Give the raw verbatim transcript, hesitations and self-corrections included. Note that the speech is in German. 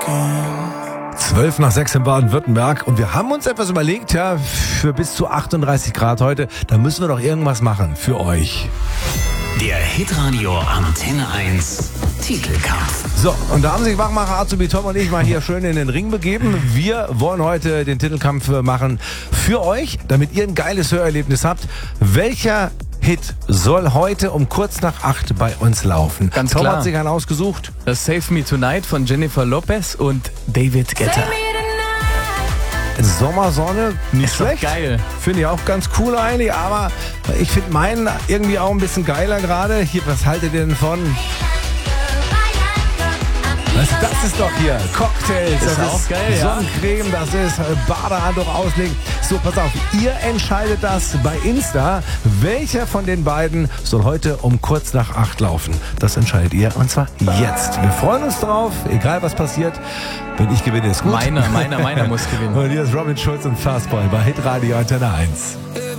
zwölf nach sechs in Baden-Württemberg und wir haben uns etwas überlegt, ja, für bis zu achtunddreißig Grad heute, da müssen wir doch irgendwas machen für euch. Der Hitradio Antenne eins Titelkampf. So, und da haben sich Wachmacher Azubi Tom und ich mal hier schön in den Ring begeben. Wir wollen heute den Titelkampf machen für euch, damit ihr ein geiles Hörerlebnis habt. Welcher Hit soll heute um kurz nach acht bei uns laufen? Ganz Tom klar. hat sich einen ausgesucht. Das Save Me Tonight von Jennifer Lopez und David Guetta. Sommersonne, nicht Ist doch schlecht. geil. Finde ich auch ganz cool eigentlich, aber ich finde meinen irgendwie auch ein bisschen geiler gerade. Hier, was haltet ihr denn von? Das, das ist doch hier Cocktails, Ist das auch ist geil, ja. Sonnencreme, das ist Badehandtuch auslegen. So, pass auf, ihr entscheidet das bei Insta. Welcher von den beiden soll heute um kurz nach acht laufen? Das entscheidet ihr und zwar jetzt. Wir freuen uns drauf, egal was passiert. Wenn ich gewinne, ist gut. Meiner, meiner, meiner muss gewinnen. Und hier ist Robin Schulz und Fastboy bei Hitradio Antenne eins.